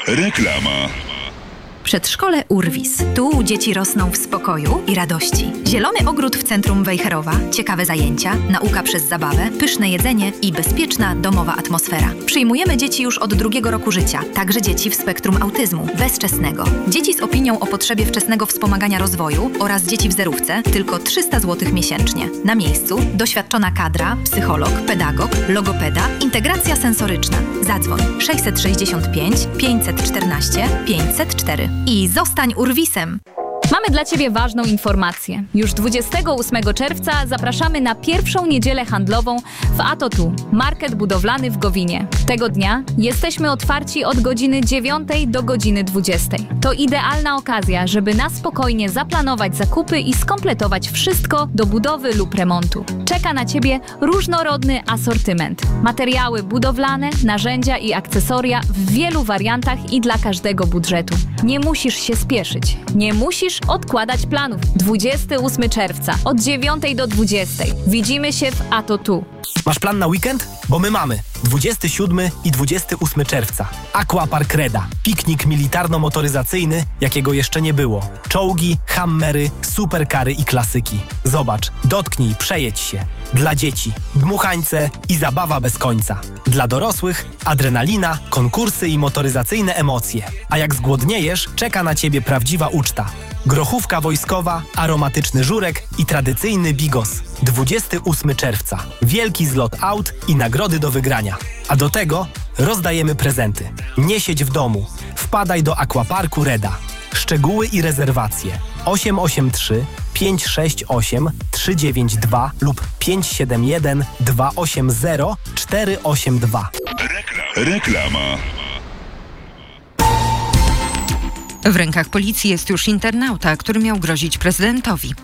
Reklama. Przedszkole Urwis. Tu dzieci rosną w spokoju i radości. Zielony ogród w centrum Wejherowa, ciekawe zajęcia, nauka przez zabawę, pyszne jedzenie i bezpieczna domowa atmosfera. Przyjmujemy dzieci już od 2. roku życia, także dzieci w spektrum autyzmu bezwczesnego. Dzieci z opinią o potrzebie wczesnego wspomagania rozwoju oraz dzieci w zerówce tylko 300 zł miesięcznie. Na miejscu doświadczona kadra, psycholog, pedagog, logopeda, integracja sensoryczna. Zadzwoń 665 514 504 i zostań Urwisem. Mamy dla Ciebie ważną informację. Już 28 czerwca zapraszamy na pierwszą niedzielę handlową w ATO2, market budowlany w Gowinie. Tego dnia jesteśmy otwarci od godziny 9 do godziny 20. To idealna okazja, żeby na spokojnie zaplanować zakupy i skompletować wszystko do budowy lub remontu. Czeka na Ciebie różnorodny asortyment. Materiały budowlane, narzędzia i akcesoria w wielu wariantach i dla każdego budżetu. Nie musisz się spieszyć. Nie musisz odkładać planów. 28 czerwca od 9 do 20. Widzimy się w ATO2. Masz plan na weekend? Bo my mamy. 27 i 28 czerwca. Aquapark Reda. Piknik militarno-motoryzacyjny, jakiego jeszcze nie było. Czołgi, hammery, superkary i klasyki. Zobacz, dotknij, przejedź się. Dla dzieci dmuchańce i zabawa bez końca. Dla dorosłych adrenalina, konkursy i motoryzacyjne emocje. A jak zgłodniejesz, czeka na Ciebie prawdziwa uczta. Grochówka wojskowa, aromatyczny żurek i tradycyjny bigos. 28 czerwca. Wielki zlot aut i nagrody do wygrania. A do tego rozdajemy prezenty. Nie siedź w domu. Wpadaj do Aquaparku Reda. Szczegóły i rezerwacje 883 568 392 lub 571 280 482. Reklama. W rękach policji jest już internauta, który miał grozić prezydentowi.